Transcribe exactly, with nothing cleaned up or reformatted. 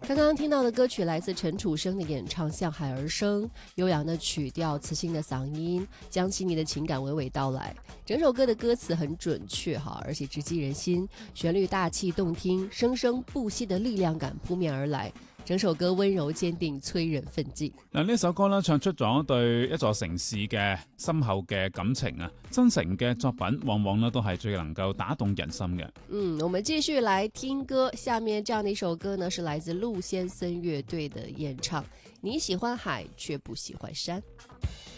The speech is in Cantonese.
刚刚听到的歌曲来自陈楚生的演唱《向海而生》，悠扬的曲调，磁性的嗓音，将细腻的情感娓娓道来。整首歌的歌词很准确哈，而且直击人心，旋律大气动听，生生不息的力量感扑面而来。整首歌温柔堅定，催人奮進。 嗱，呢首歌咧唱出咗對一座城市嘅深厚嘅感情啊，真誠嘅作品往往咧都係最能夠打動人心嘅。 嗯，我們繼續來聽歌，下面這樣的一首歌呢，是來自陸先森樂隊的演唱。你喜歡海，卻不喜歡山。